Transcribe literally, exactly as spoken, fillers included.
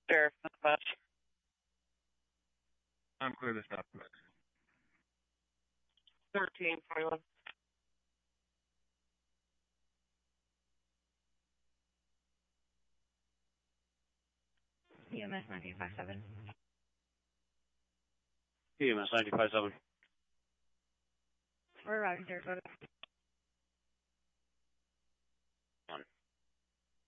Sheriff, dispatch. I'm clear to stop. thirteen twenty-one. E M S nine five seven. E M S nine five seven. We're routing Sarasota.